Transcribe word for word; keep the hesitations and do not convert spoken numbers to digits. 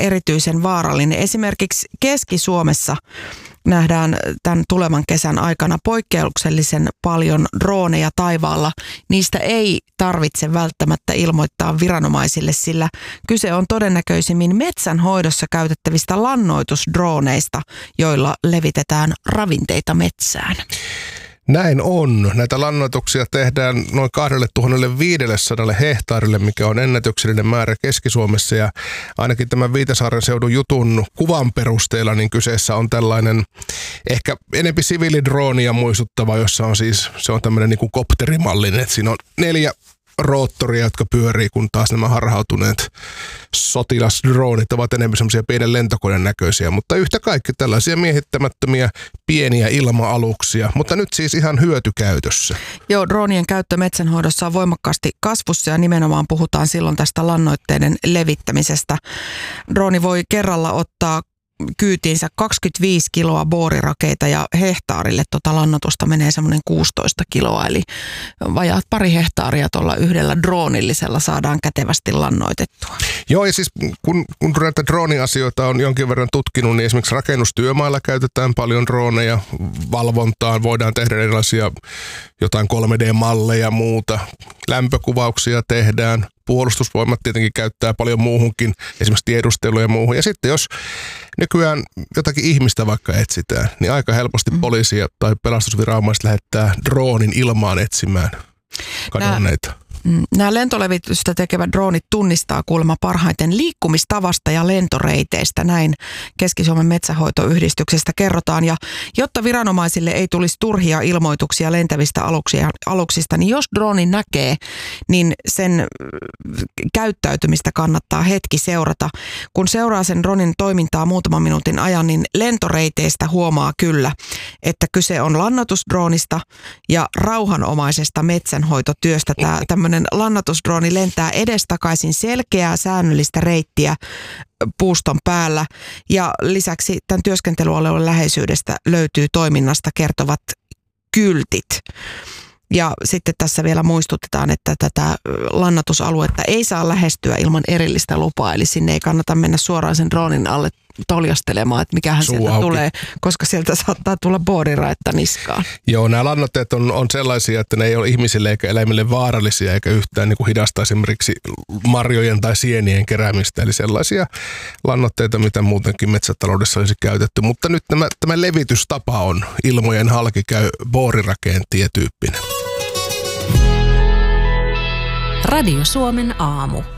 erityisen vaarallinen. Esimerkiksi Keski-Suomessa nähdään tämän tulevan kesän aikana poikkeuksellisen paljon drooneja taivaalla. Niistä ei tarvitse välttämättä ilmoittaa viranomaisille, sillä kyse on todennäköisimmin metsänhoidossa käytettävistä lannoitusdrooneista, joilla levitetään ravinteita metsään. Näin on. Näitä lannoituksia tehdään noin kaksituhattaviisisataa hehtaarille, mikä on ennätyksellinen määrä Keski-Suomessa. Ja ainakin tämän Viitasaaren seudun jutun kuvan perusteella, niin kyseessä on tällainen ehkä enempi siviilidroonia muistuttava, jossa on siis, se on tämmöinen niin kuin kopterimallinen, että siinä on neljä roottoria, jotka pyörii, kun taas nämä harhautuneet sotilasdroonit ovat enemmän semmoisia pienen lentokoneen näköisiä, mutta yhtä kaikki tällaisia miehittämättömiä pieniä ilma-aluksia, mutta nyt siis ihan hyötykäytössä. Joo, droonien käyttö metsänhoidossa on voimakkaasti kasvussa ja nimenomaan puhutaan silloin tästä lannoitteiden levittämisestä. Drooni voi kerralla ottaa kyytiinsä kaksikymmentäviisi kiloa boorirakeita ja hehtaarille tota lannoitusta menee semmoinen kuusitoista kiloa, eli vajaat pari hehtaaria tuolla yhdellä droonillisella saadaan kätevästi lannoitettua. Joo, ja siis kun, kun näitä drooniasioita on jonkin verran tutkinut, niin esimerkiksi rakennustyömailla käytetään paljon droneja valvontaan, voidaan tehdä erilaisia jotain kolme D-malleja ja muuta, lämpökuvauksia tehdään. Puolustusvoimat tietenkin käyttää paljon muuhunkin, esimerkiksi tiedusteluja ja muuhun. Ja sitten jos nykyään jotakin ihmistä vaikka etsitään, niin aika helposti mm. poliisia tai pelastusviranomaiset lähettää droonin ilmaan etsimään kadonneita. Nämä lentolevitystä tekevät droonit tunnistaa kuulemma parhaiten liikkumistavasta ja lentoreiteistä, näin Keski-Suomen metsänhoitoyhdistyksestä kerrotaan. Ja jotta viranomaisille ei tulisi turhia ilmoituksia lentävistä aluksia, aluksista, niin jos droonin näkee, niin sen käyttäytymistä kannattaa hetki seurata. Kun seuraa sen dronin toimintaa muutaman minuutin ajan, niin lentoreiteistä huomaa kyllä, että kyse on lannoitusdroonista ja rauhanomaisesta metsänhoitotyöstä. Tämä tämmöinen lannoitusdrooni lentää edestakaisin selkeää säännöllistä reittiä puuston päällä ja lisäksi tämän työskentelyalueen läheisyydestä löytyy toiminnasta kertovat kyltit. Ja sitten tässä vielä muistutetaan, että tätä lannoitusaluetta ei saa lähestyä ilman erillistä lupaa, eli sinne ei kannata mennä suoraan sen droonin alle toljastelemaan, että mikähän Suu sieltä auki. tulee, koska sieltä saattaa tulla booriraetta niskaan. Joo, nämä lannoitteet on, on sellaisia, että ne ei ole ihmisille eikä eläimille vaarallisia eikä yhtään niin kuin hidasta esimerkiksi marjojen tai sienien keräämistä. Eli sellaisia lannoitteita, mitä muutenkin metsätaloudessa olisi käytetty. Mutta nyt tämä, tämä levitystapa on ilmojen halki käy boorirakeen tietyyppinen. Radio Suomen aamu.